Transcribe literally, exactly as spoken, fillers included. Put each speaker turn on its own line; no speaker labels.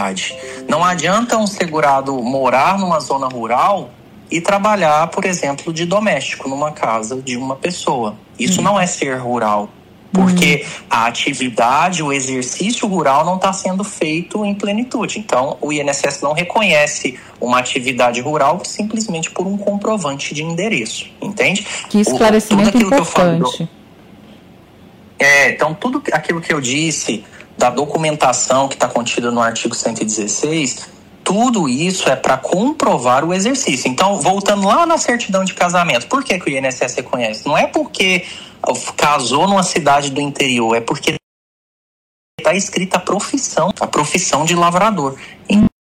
cidade. Não adianta um segurado morar numa zona rural e trabalhar, por exemplo, de doméstico numa casa de uma pessoa. Isso uhum. não é ser rural. Porque uhum. a atividade, o exercício rural não está sendo feito em plenitude. Então, o I N S S não reconhece uma atividade rural simplesmente por um comprovante de endereço, entende?
Que esclarecimento
o, tudo
importante.
Que eu falo, é, então, tudo aquilo que eu disse da documentação que está contida no artigo cento e dezesseis, tudo isso é para comprovar o exercício. Então, voltando lá na certidão de casamento, por que, que o I N S S reconhece? Não é porque casou numa cidade do interior, é porque está escrita a profissão, a profissão de lavrador.